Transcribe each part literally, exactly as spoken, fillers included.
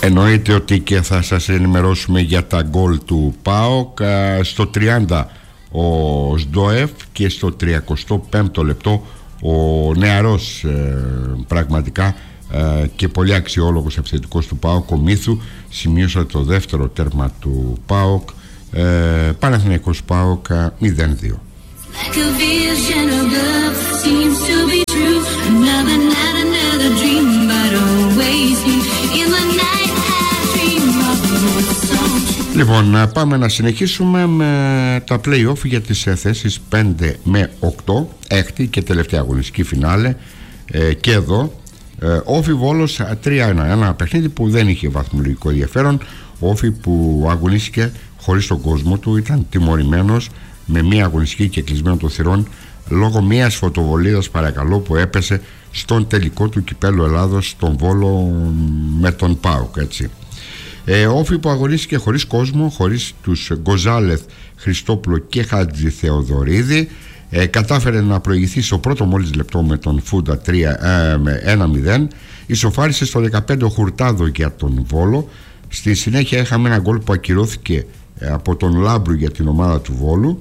Εννοείται ότι και θα σας ενημερώσουμε για τα γκολ του ΠΑΟΚ. Στο τριάντα ο Σντόεφ και στο τριακοστό πέμπτο λεπτό ο νεαρός ε, πραγματικά ε, και πολύ αξιόλογος επιθετικός του ΠΑΟΚ, ο Μίθου, σημείωσε το δεύτερο τέρμα του ΠΑΟΚ. ε, Παναθηναϊκός ΠΑΟΚ μηδέν δύο. Λοιπόν, πάμε να συνεχίσουμε με τα play-off για τις θέσεις πέντε με οκτώ, έκτη και τελευταία αγωνιστική φινάλε. ε, και εδώ ε, Όφι Βόλος τρία ένα, ένα παιχνίδι που δεν είχε βαθμολογικό ενδιαφέρον. Ο Όφι που αγωνίστηκε χωρίς τον κόσμο του, ήταν τιμωρημένος με μια αγωνιστική και κλεισμένο των θυρών λόγω μιας φωτοβολίδας, παρακαλώ, που έπεσε στον τελικό του κυπέλλου Ελλάδος στον Βόλο με τον ΠΑΟΚ, έτσι. Ε, Όφι που αγωνίστηκε χωρίς κόσμο, χωρίς τους Γκοζάλεθ, Χριστόπουλο και Χατζη Θεοδωρίδη, ε, κατάφερε να προηγηθεί στο πρώτο μόλις λεπτό με τον Φούντα ένα μηδέν. Ισοφάρισε στο δεκαπέντε ο Χουρτάδο για τον Βόλο. Στη συνέχεια είχαμε ένα γκολ που ακυρώθηκε από τον Λάμπρου για την ομάδα του Βόλου.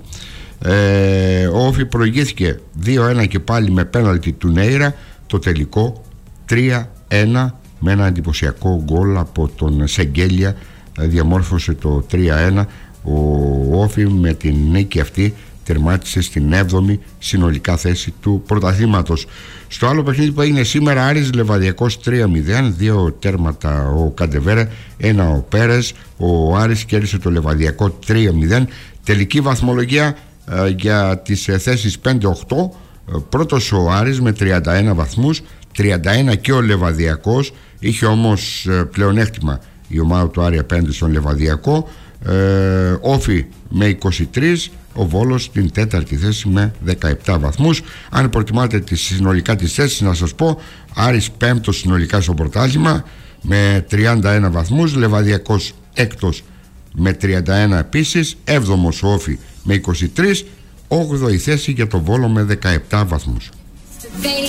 ε, Ο Όφι προηγήθηκε δύο ένα και πάλι με πέναλτι του Νέιρα. Το τελικό τρία ένα με ένα εντυπωσιακό γκολ από τον Σεγγέλια διαμόρφωσε το τρία ένα. Ο Όφι με την νίκη αυτή τερμάτισε στην έβδομη συνολικά θέση του πρωταθλήματος. Στο άλλο παιχνίδι που έγινε σήμερα, Άρης Λεβαδιακός τρία μηδέν, δύο τέρματα ο Καντεβέρα, ένα ο Πέρες. Ο Άρης κέρδισε το Λεβαδιακό τρία μηδέν. Τελική βαθμολογία ε, για τις ε, θέσεις πέντε οκτώ. ε, πρώτος ο Άρης με τριάντα ένα βαθμούς, τριάντα ένα και ο Λεβαδιακός. Είχε όμως ε, πλεονέκτημα η ομάδα του Άρη απέναντι στον Λεβαδιακό. ε, Όφι με είκοσι τρία, ο Βόλος στην τέταρτη θέση με δεκαεπτά βαθμούς. Αν προτιμάτε τις συνολικά τις θέσεις, να σας πω, Άρης πέμπτος συνολικά στο πρωτάθλημα με τριάντα ένα βαθμούς, Λεβαδιακός έκτος με τριάντα ένα επίσης, έβδομος ο Όφι με είκοσι τρία, όγδοη θέση για το Βόλο με δεκαεπτά βαθμούς.